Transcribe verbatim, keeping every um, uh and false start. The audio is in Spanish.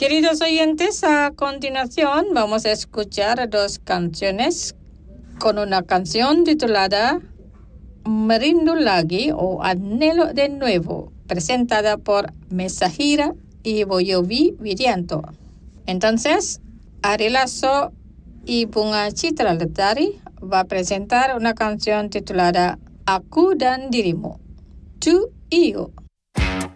Queridos oyentes, a continuación vamos a escuchar dos canciones con una canción titulada Merindu Lagi o Anhelo de Nuevo, presentada por Mesahira y Boyovi Widianto. Entonces, Ari Lasso y Bunga Citra Lestari va a presentar una canción titulada Aku dan Dirimu, Tu Iyo.